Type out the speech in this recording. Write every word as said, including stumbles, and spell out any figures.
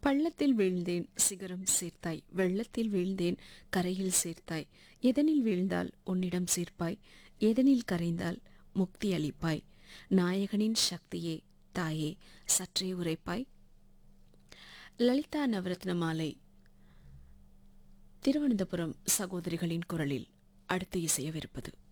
பள்ளத்தில் வீழ்ந்தேன் சிகரம் சேர்த்தாய், வெள்ளத்தில் வீழ்ந்தேன் கரையில் சேர்த்தாய். எதனில் வீழ்ந்தால் உன்னிடம் சேர்ப்பாய், எதனில் கரைந்தால் முக்தி அளிப்பாய். நாயகனின் சக்தியே தாயே சற்றே உரைப்பாய். லலிதா நவரத்ன மாலை திருவனந்தபுரம் சகோதரிகளின் குரலில் அடுத்து இசையவிருப்பது.